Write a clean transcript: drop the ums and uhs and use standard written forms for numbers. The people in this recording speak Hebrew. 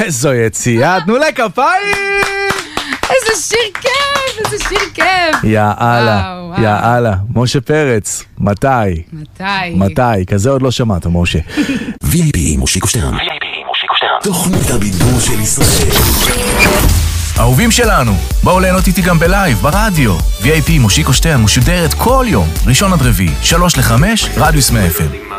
איזו יציאה, תנו לה כפיים! איזה שיר כיף, איזה שיר כיף. יאללה, משה פרץ, מתי? כזה עוד לא שמעת, משה. VIP מושיקו שטרן. תוכנית הבידור של ישראל. אהובים שלנו, בואו ליהנות איתי גם בלייב, ברדיו. VIP מושיקו שטרן משודרת כל יום, ראשון עד רביעי, 3 ל-5, רדיוס 100 FM.